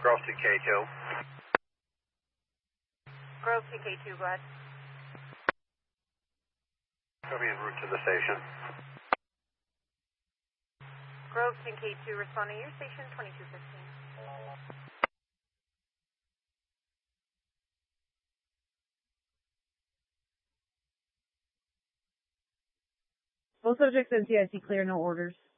Grove TK2. Grove TK2, go ahead. Copy en route to the station. Grove TK2 responding to your station 2215. Both subjects NCIC clear, no orders.